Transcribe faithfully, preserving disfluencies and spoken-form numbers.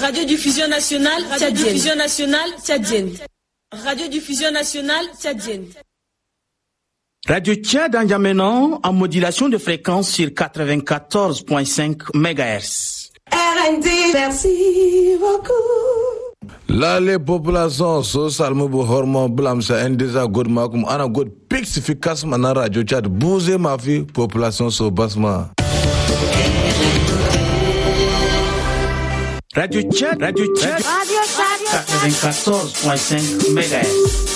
Radiodiffusion nationale tchadienne. Radiodiffusion nationale tchadienne. Radiodiffusion nationale tchadienne. Radio Tchad en Djamena en modulation de fréquence sur quatre-vingt-quatorze virgule cinq mégahertz. R N D, merci beaucoup. Là, les populations, so salmo bu hormon blam sa endeza god makum ana god pixificas mana Radio Tchad bouze ma fi population so basma. Radio Tchad, Radio Tchad, Radio Tchad, quatre-vingt-quatorze virgule cinq mégahertz.